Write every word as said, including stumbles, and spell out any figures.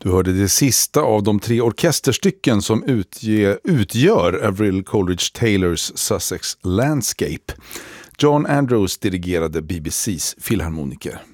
Du hörde det sista av de tre orkesterstycken som utge, utgör Avril Coleridge Taylors Sussex Landscape. John Andrews dirigerade B B C:s filharmoniker.